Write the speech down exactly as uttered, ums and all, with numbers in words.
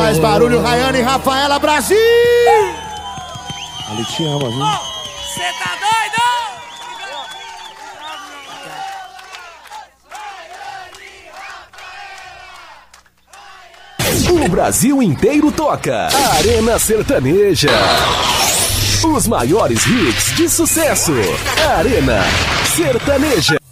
Faz barulho, Rayane e Rafaela, Brasil! Ali te ama, viu? Cê tá doido? O Brasil inteiro toca. Arena Sertaneja. Os maiores hits de sucesso. Arena Sertaneja.